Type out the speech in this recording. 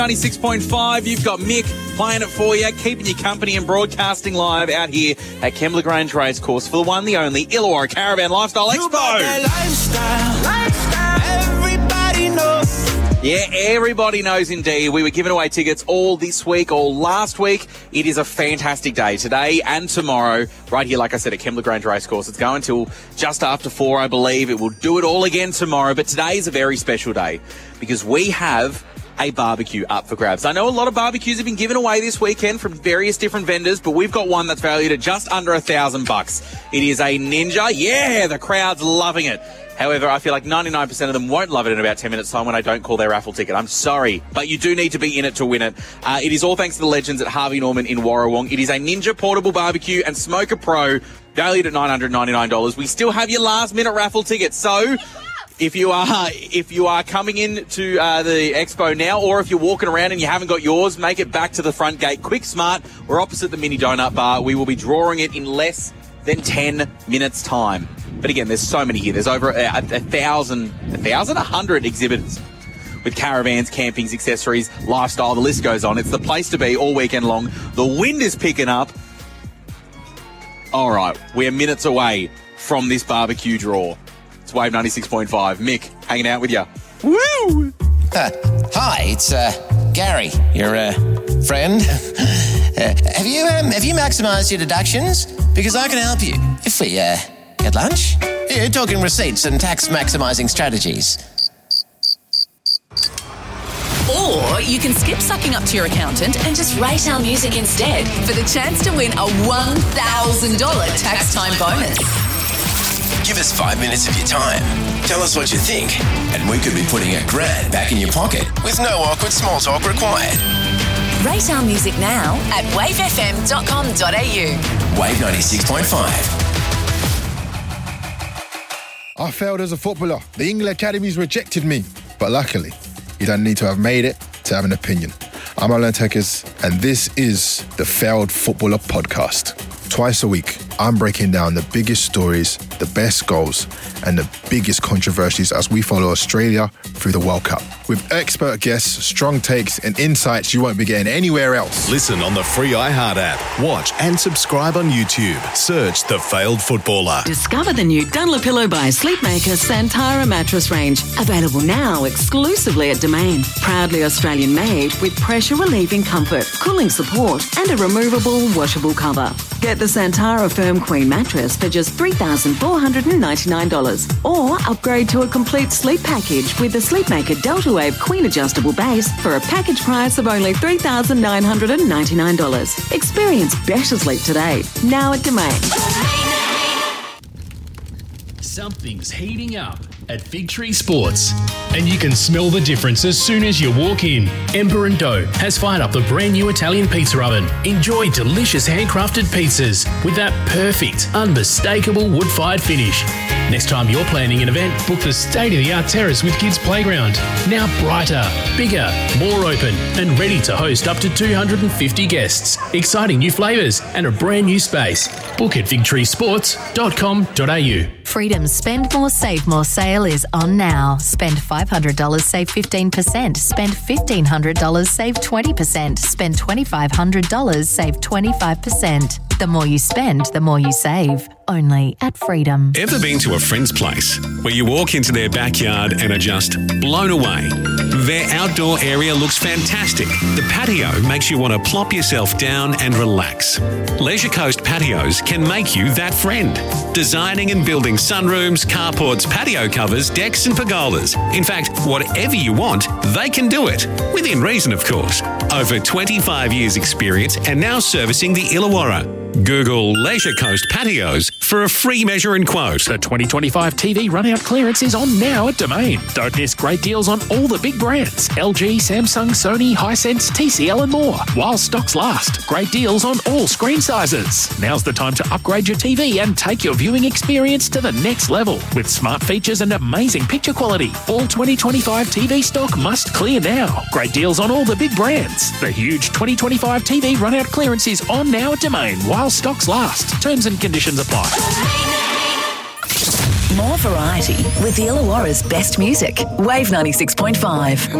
96.5, you've got Mick playing it for you, keeping you company and broadcasting live out here at Kembla Grange Racecourse for the one, the only Illawarra Caravan Lifestyle Expo. Everybody knows. Yeah, everybody knows indeed. We were giving away tickets all this week, all last week. It is a fantastic day today and tomorrow, right here, like I said, at Kembla Grange Racecourse. It's going till just after 4, I believe. It will do it all again tomorrow, but today is a very special day because we have a barbecue up for grabs. I know a lot of barbecues have been given away this weekend from various different vendors, but we've got one that's valued at just under $1,000. It is a Ninja. Yeah, the crowd's loving it. However, I feel like 99% of them won't love it in about 10 minutes' time when I don't call their raffle ticket. I'm sorry, but you do need to be in it to win it. It is all thanks to the legends at Harvey Norman in Warrawong. It is a Ninja Portable Barbecue and Smoker Pro, valued at $999. We still have your last-minute raffle ticket, so if you are coming in to the expo now, or if you're walking around and you haven't got yours, make it back to the front gate. Quick, smart. We're opposite the mini donut bar. We will be drawing it in less than 10 minutes' time. But again, there's so many here. There's over 100 exhibitors with caravans, campings, accessories, lifestyle. The list goes on. It's the place to be all weekend long. The wind is picking up. All right, we're minutes away from this barbecue draw. It's Wave 96.5. Mick, hanging out with you. Woo! Hi, it's Gary, your friend. Have you maximised your deductions? Because I can help you. If we get lunch, yeah, talking receipts and tax maximising strategies. Or you can skip sucking up to your accountant and just rate our music instead for the chance to win a $1,000 tax time bonus. Give us 5 minutes of your time. Tell us what you think, and we could be putting $1,000 back in your pocket with no awkward small talk required. Rate our music now at wavefm.com.au. Wave 96.5. I failed as a footballer. The England Academies rejected me. But luckily, you don't need to have made it to have an opinion. I'm Alan Tekers, and this is the Failed Footballer Podcast. Twice a week, I'm breaking down the biggest stories, the best goals, and the biggest controversies as we follow Australia through the World Cup. With expert guests, strong takes, and insights you won't be getting anywhere else. Listen on the free iHeart app. Watch and subscribe on YouTube. Search The Failed Footballer. Discover the new Dunlopillo by Sleepmaker Santara mattress range. Available now exclusively at Domain. Proudly Australian made with pressure relieving comfort, cooling support, and a removable washable cover. Get the Santara Firm Queen mattress for just $3,499. Or upgrade to a complete sleep package with the Sleepmaker Delta Wave Queen adjustable base for a package price of only $3,999. Experience better sleep today. Now at Domain. Something's heating up at Fig Tree Sports, and you can smell the difference as soon as you walk in. Ember & Dough has fired up the brand new Italian pizza oven. Enjoy delicious handcrafted pizzas with that perfect, unmistakable wood-fired finish. Next time you're planning an event, book the state-of-the-art terrace with Kids Playground. Now brighter, bigger, more open, and ready to host up to 250 guests. Exciting new flavours and a brand new space. Book at figtreesports.com.au. Freedom's Spend More, Save More sale is on now. Spend $500, save 15%. Spend $1,500, save 20%. Spend $2,500, save 25%. The more you spend, the more you save. Only at Freedom. Ever been to a friend's place where you walk into their backyard and are just blown away? Their outdoor area looks fantastic. The patio makes you want to plop yourself down and relax. Leisure Coast Patios can make you that friend. Designing and building sunrooms, carports, patio covers, decks and pergolas. In fact, whatever you want, they can do it. Within reason, of course. Over 25 years experience and now servicing the Illawarra. Google Leisure Coast Patios for a free measure and quote. The 2025 TV run-out clearance is on now at Domain. Don't miss great deals on all the big brands. LG, Samsung, Sony, Hisense, TCL and more. While stocks last. Great deals on all screen sizes. Now's the time to upgrade your TV and take your viewing experience to the next level. With smart features and amazing picture quality. All 2025 TV stock must clear now. Great deals on all the big brands. The huge 2025 TV run-out clearance is on now at Domain while stocks last. Terms and conditions apply. More variety with the Illawarra's best music. Wave 96.5.